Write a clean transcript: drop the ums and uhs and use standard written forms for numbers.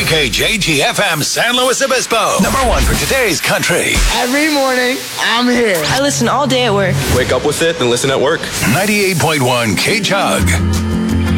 KKJG-FM San Luis Obispo. Number one for today's country. Every morning, I'm here. I listen all day at work. Wake up with it and listen at work. 98.1 K-Chug.